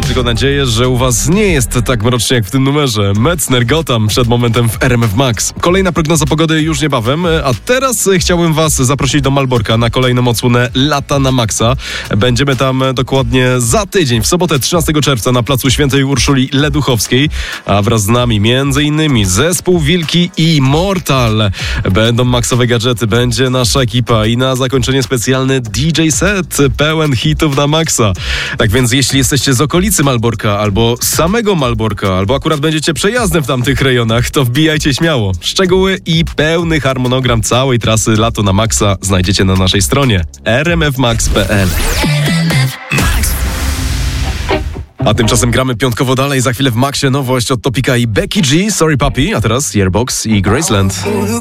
tylko nadzieję, że u was nie jest tak mrocznie jak w tym numerze. Metzner, Gotham przed momentem w RMF Max. Kolejna prognoza pogody już niebawem, a teraz chciałbym was zaprosić do Malborka na kolejną odsłonę Lata na Maxa. Będziemy tam dokładnie za tydzień, w sobotę 13 czerwca na placu Świętej Urszuli Leduchowskiej, a wraz z nami m.in. zespół Wilki i Mortal. Będą maksowe gadżety, będzie nasza ekipa i na zakończenie specjalny DJ set pełen hitów na maksa. Tak więc jeśli jesteście z okolicy Malborka, albo z samego Malborka, albo akurat będziecie przejazdem w tamtych rejonach, to wbijajcie śmiało. Szczegóły i pełny harmonogram całej trasy Lato na Maxa znajdziecie na naszej stronie rmfmax.pl. A tymczasem gramy piątkowo dalej. Za chwilę w Maxie nowość od Topika i Becky G, Sorry Papi, a teraz Yearbox i Graceland.